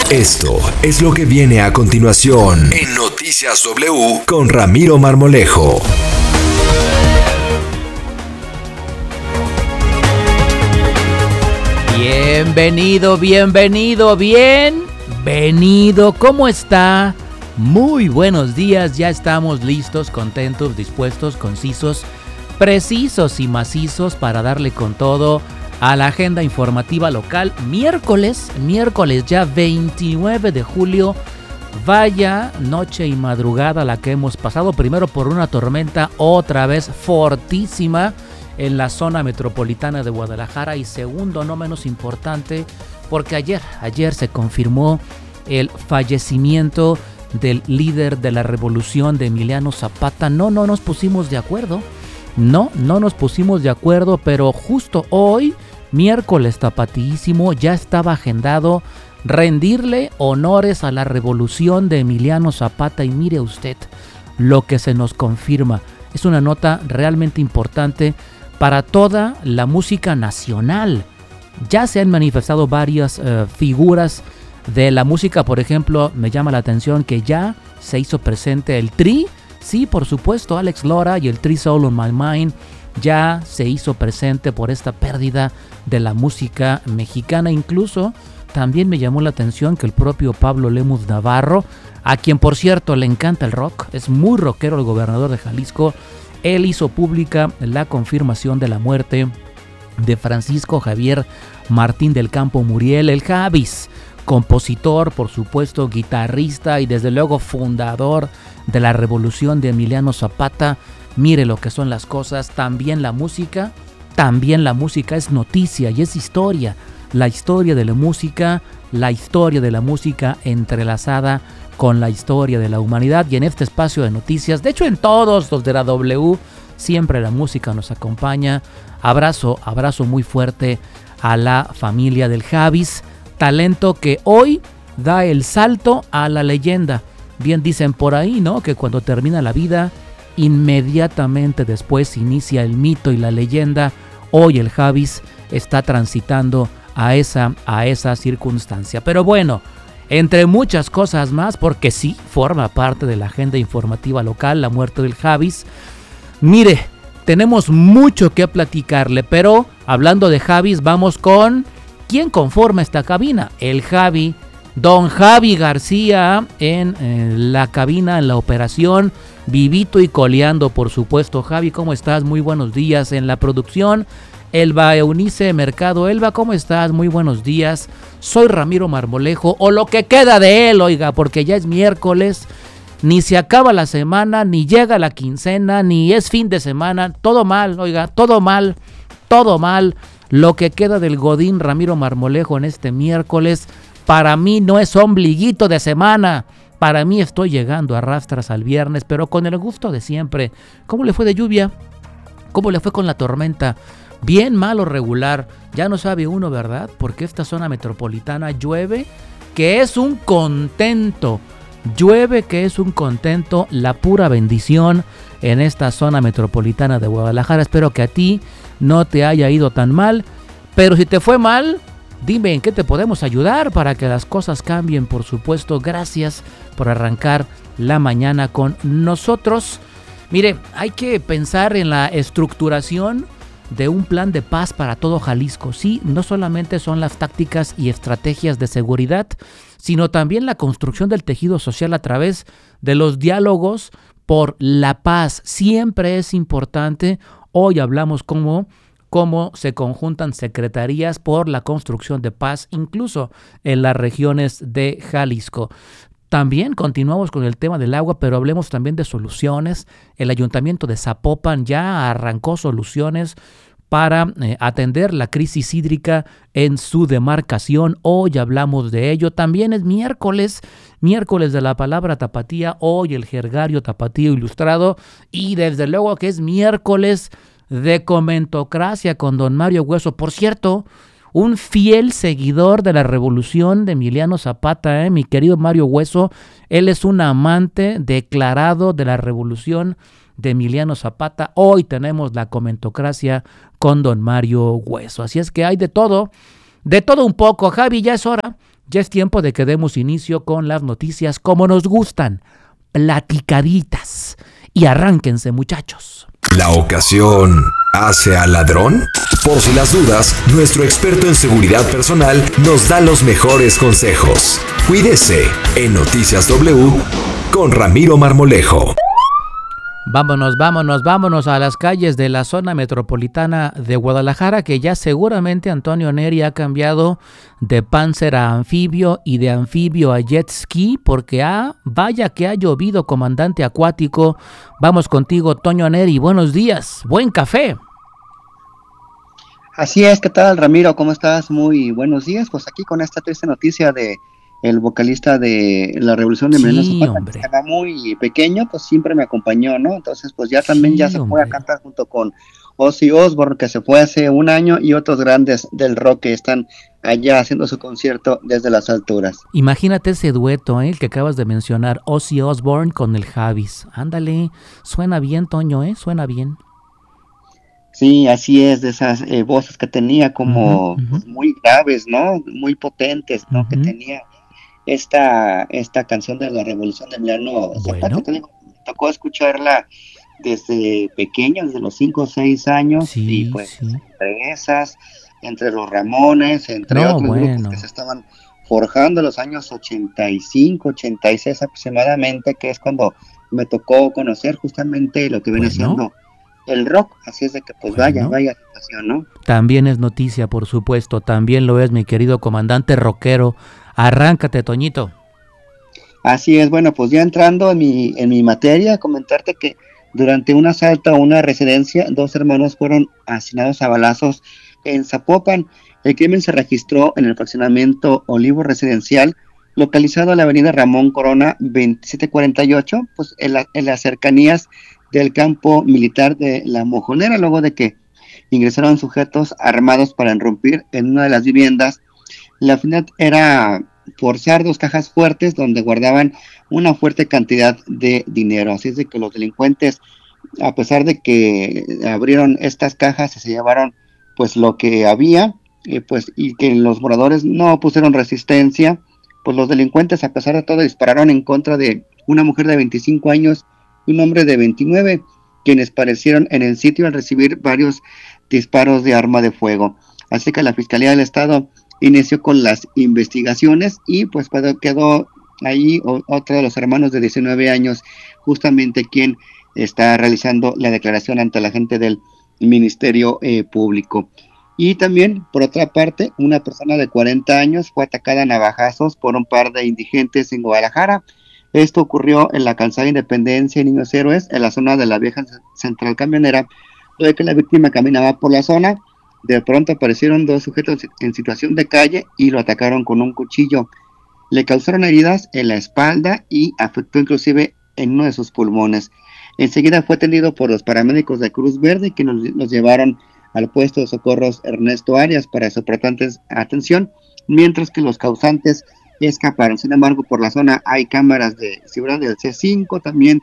Esto es lo que viene a continuación en Noticias W con Ramiro Marmolejo. Bienvenido. ¿Cómo está? Muy buenos días, ya estamos listos, contentos, dispuestos, concisos, precisos y macizos para darle con todo a la agenda informativa local. Miércoles ya 29 de julio. Vaya noche y madrugada la que hemos pasado. Primero por una tormenta otra vez fortísima en la zona metropolitana de Guadalajara. Y segundo, no menos importante, porque ayer se confirmó el fallecimiento del líder de la revolución, de Emiliano Zapata. No nos pusimos de acuerdo. No nos pusimos de acuerdo, pero justo hoy, miércoles tapatísimo, ya estaba agendado rendirle honores a la revolución de Emiliano Zapata. Y mire usted lo que se nos confirma. Es una nota realmente importante para toda la música nacional. Ya se han manifestado varias figuras de la música. Por ejemplo, me llama la atención que ya se hizo presente el Tri. Sí, por supuesto, Alex Lora y el Tri Soul on My Mind ya se hizo presente por esta pérdida de la música mexicana. Incluso también me llamó la atención que el propio Pablo Lemus Navarro, a quien por cierto le encanta el rock, es muy rockero, el gobernador de Jalisco, él hizo pública la confirmación de la muerte de Francisco Javier Martín del Campo Muriel, el Javis, compositor, por supuesto, guitarrista y desde luego fundador de la revolución de Emiliano Zapata. Mire lo que son las cosas. También la música es noticia y es historia. La historia de la música entrelazada con la historia de la humanidad. Y en este espacio de noticias, de hecho en todos los de la W, siempre la música nos acompaña. Abrazo muy fuerte a la familia del Javis, talento que hoy da el salto a la leyenda. Bien dicen por ahí, ¿no?, que cuando termina la vida, inmediatamente después inicia el mito y la leyenda. Hoy el Javis está transitando a esa circunstancia. Pero bueno, entre muchas cosas más, porque sí, forma parte de la agenda informativa local, la muerte del Javis. Mire, tenemos mucho que platicarle, pero hablando de Javis, vamos con ¿quién conforma esta cabina? El Javi, don Javi García en la cabina, en la operación, vivito y coleando, por supuesto. Javi, ¿cómo estás? Muy buenos días. En la producción, Elba Eunice Mercado. Elba, ¿cómo estás? Muy buenos días. Soy Ramiro Marmolejo, o lo que queda de él, oiga, porque ya es miércoles, ni se acaba la semana, ni llega la quincena, ni es fin de semana. Todo mal, oiga, todo mal. Lo que queda del Godín Ramiro Marmolejo en este miércoles, para mí no es ombliguito de semana. Para mí estoy llegando a rastras al viernes, pero con el gusto de siempre. ¿Cómo le fue de lluvia? ¿Cómo le fue con la tormenta? Bien, mal o regular, ya no sabe uno, ¿verdad? Porque esta zona metropolitana llueve, que es un contento. La pura bendición en esta zona metropolitana de Guadalajara. Espero que a ti no te haya ido tan mal, pero si te fue mal, dime en qué te podemos ayudar para que las cosas cambien, por supuesto. Gracias por arrancar la mañana con nosotros. Mire, hay que pensar en la estructuración de un plan de paz para todo Jalisco. Sí, no solamente son las tácticas y estrategias de seguridad, sino también la construcción del tejido social a través de los diálogos por la paz. Siempre es importante. Hoy hablamos cómo se conjuntan secretarías por la construcción de paz, incluso en las regiones de Jalisco. También continuamos con el tema del agua, pero hablemos también de soluciones. El Ayuntamiento de Zapopan ya arrancó soluciones para atender la crisis hídrica en su demarcación. Hoy hablamos de ello. También es miércoles de la palabra tapatía, hoy el jergario tapatío ilustrado, y desde luego que es miércoles de comentocracia con don Mario Hueso. Por cierto, un fiel seguidor de la revolución de Emiliano Zapata, mi querido Mario Hueso. Él es un amante declarado de la revolución de Emiliano Zapata. Hoy tenemos la comentocracia con don Mario Hueso. Así es que hay de todo un poco. Javi, ya es hora Ya es tiempo de que demos inicio con las noticias como nos gustan, platicaditas. Y arránquense, muchachos. ¿La ocasión hace al ladrón? Por si las dudas, nuestro experto en seguridad personal nos da los mejores consejos. Cuídese en Noticias W con Ramiro Marmolejo. Vámonos a las calles de la zona metropolitana de Guadalajara, que ya seguramente Antonio Neri ha cambiado de Panzer a anfibio y de anfibio a jet ski, porque vaya que ha llovido, comandante acuático. Vamos contigo, Toño Neri, buenos días, buen café. Así es, ¿qué tal, Ramiro? ¿Cómo estás? Muy buenos días. Pues aquí con esta triste noticia de el vocalista de la Revolución de Emiliano Zapata, que estaba muy pequeño, pues siempre me acompañó, ¿no? Entonces, pues ya también ya se fue a cantar junto con Ozzy Osbourne, que se fue hace un año, y otros grandes del rock que están allá haciendo su concierto desde las alturas. Imagínate ese dueto, el que acabas de mencionar, Ozzy Osbourne con el Javis. Ándale, suena bien, Toño, suena bien. Sí, así es, de esas voces que tenía como pues, muy graves, ¿no? Muy potentes, ¿no? Que tenía esta canción de la Revolución de Emiliano Zapata. Me tocó escucharla desde pequeño, desde los 5 o 6 años, y pues entre esas, entre los Ramones, entre otros grupos que se estaban forjando en los años 85, 86 aproximadamente, que es cuando me tocó conocer justamente lo que viene siendo el rock. Así es de que pues vaya situación, ¿no? También es noticia, por supuesto, también lo es, mi querido comandante rockero. Arráncate, Toñito. Así es, bueno, pues ya entrando en mi materia, comentarte que durante un asalto a una residencia, 2 hermanos fueron asesinados a balazos en Zapopan. El crimen se registró en el fraccionamiento Olivo Residencial, localizado en la avenida Ramón Corona 2748, pues en las cercanías del campo militar de La Mojonera, luego de que ingresaron sujetos armados para irrumpir en una de las viviendas. La finalidad era forzar 2 cajas fuertes donde guardaban una fuerte cantidad de dinero. Así es de que los delincuentes, a pesar de que abrieron estas cajas y se llevaron pues lo que había, pues y que los moradores no pusieron resistencia, pues los delincuentes, a pesar de todo, dispararon en contra de una mujer de 25 años y un hombre de 29, quienes perecieron en el sitio al recibir varios disparos de arma de fuego. Así que la Fiscalía del Estado inició con las investigaciones y pues quedó ahí otro de los hermanos de 19 años, justamente quien está realizando la declaración ante la gente del Ministerio Público. Y también, por otra parte, una persona de 40 años fue atacada a navajazos por un par de indigentes en Guadalajara. Esto ocurrió en la calzada Independencia y Niños Héroes, en la zona de la vieja central camionera, donde que la víctima caminaba por la zona. De pronto aparecieron 2 sujetos en situación de calle y lo atacaron con un cuchillo. Le causaron heridas en la espalda y afectó inclusive en uno de sus pulmones. Enseguida fue atendido por los paramédicos de Cruz Verde, que nos llevaron al puesto de socorros Ernesto Arias para su pronta atención, mientras que los causantes escaparon. Sin embargo, por la zona hay cámaras de seguridad del C5, también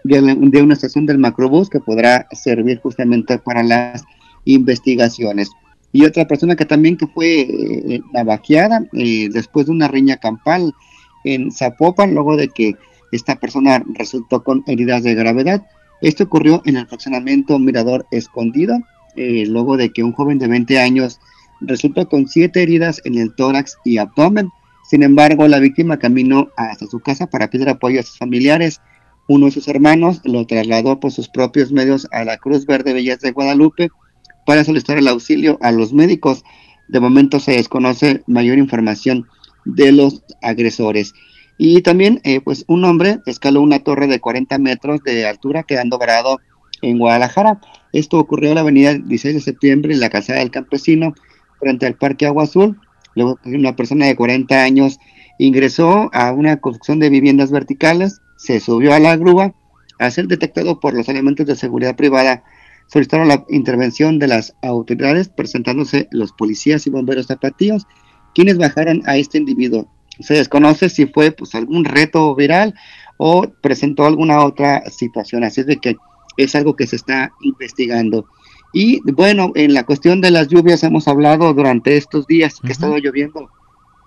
de una estación del Macrobús que podrá servir justamente para las investigaciones. Y otra persona que también que fue navajeada después de una riña campal en Zapopan, luego de que esta persona resultó con heridas de gravedad. Esto ocurrió en el fraccionamiento Mirador Escondido, luego de que un joven de 20 años resultó con 7 heridas en el tórax y abdomen. Sin embargo, la víctima caminó hasta su casa para pedir apoyo a sus familiares. Uno de sus hermanos lo trasladó por sus propios medios a la Cruz Verde Belleza de Guadalupe para solicitar el auxilio a los médicos. De momento se desconoce mayor información de los agresores. Y también, pues un hombre escaló una torre de 40 metros de altura quedando varado en Guadalajara. Esto ocurrió en la avenida 16 de septiembre en la calzada del Campesino, frente al Parque Agua Azul. Luego una persona de 40 años ingresó a una construcción de viviendas verticales, se subió a la grúa. Al ser detectado por los elementos de seguridad privada, solicitaron la intervención de las autoridades, presentándose los policías y bomberos zapatillos, quienes bajaron a este individuo. Se desconoce si fue pues algún reto viral o presentó alguna otra situación, así es de que es algo que se está investigando. Y bueno, en la cuestión de las lluvias hemos hablado durante estos días que ha estado lloviendo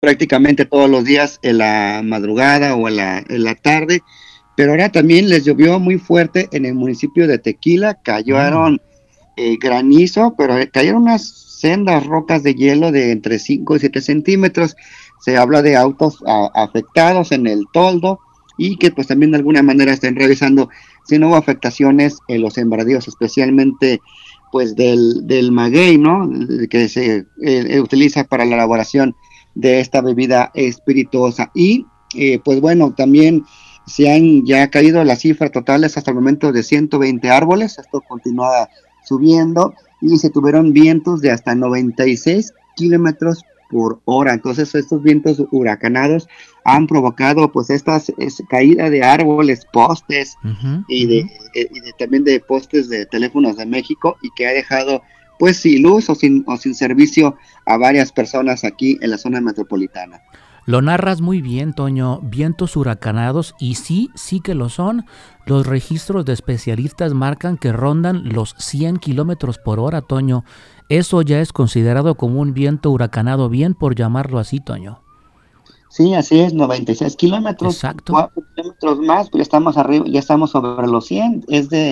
prácticamente todos los días en la madrugada o en la tarde, pero ahora también les llovió muy fuerte en el municipio de Tequila, cayeron granizo, pero cayeron unas sendas rocas de hielo de entre 5 y 7 centímetros. Se habla de autos afectados en el toldo y que pues también de alguna manera estén revisando si no hubo afectaciones en los sembradíos, especialmente pues del maguey, ¿no? Que se utiliza para la elaboración de esta bebida espirituosa. Y pues bueno, también se han ya caído las cifras totales hasta el momento de 120 árboles, esto continúa subiendo y se tuvieron vientos de hasta 96 kilómetros por hora. Entonces estos vientos huracanados han provocado pues estas caída de árboles, postes y también de postes de teléfonos de México, y que ha dejado pues sin luz o sin servicio a varias personas aquí en la zona metropolitana. Lo narras muy bien, Toño, vientos huracanados, y sí que lo son. Los registros de especialistas marcan que rondan los 100 kilómetros por hora, Toño. Eso ya es considerado como un viento huracanado, bien por llamarlo así, Toño. Sí, así es, 96 kilómetros. Exacto. 4 kilómetros más, pues ya estamos arriba, ya estamos sobre los 100.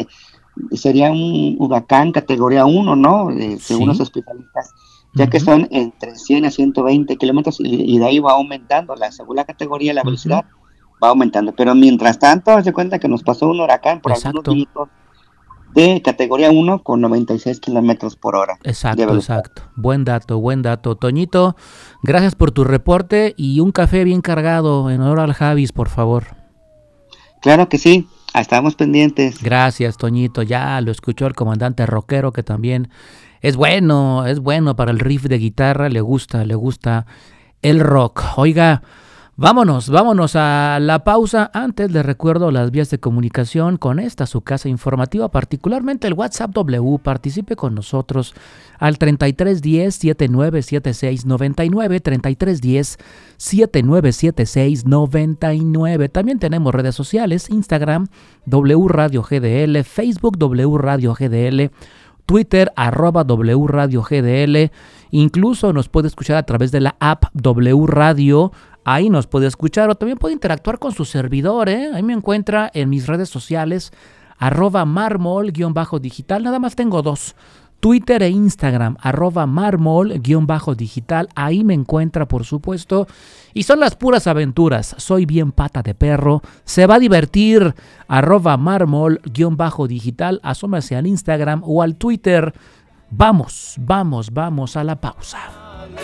Sería un huracán categoría 1, ¿no? Según los especialistas, ya que son entre 100 a 120 kilómetros y de ahí va aumentando, según la categoría, la velocidad va aumentando. Pero mientras tanto, se cuenta que nos pasó un huracán por algunos minutos de categoría 1 con 96 kilómetros por hora. Exacto. Buen dato. Toñito, gracias por tu reporte y un café bien cargado en honor al Javis, por favor. Claro que sí. Estamos pendientes. Gracias, Toñito. Ya lo escuchó el comandante rockero, que también es bueno para el riff de guitarra. Le gusta el rock. Oiga, vámonos a la pausa. Antes les recuerdo las vías de comunicación con esta su casa informativa, particularmente el WhatsApp W. Participe con nosotros al 3310 7976 99, 3310 7976 99. También tenemos redes sociales: Instagram W Radio GDL, Facebook W Radio GDL, Twitter @W Radio GDL. Incluso nos puede escuchar a través de la app W Radio. Ahí nos puede escuchar o también puede interactuar con su servidor, Ahí me encuentra en mis redes sociales @marmol_digital. Nada más tengo dos: Twitter e Instagram, @marmol_digital. Ahí me encuentra, por supuesto. Y son las puras aventuras. Soy bien pata de perro. Se va a divertir. @marmol_digital. Asómase al Instagram o al Twitter. Vamos a la pausa.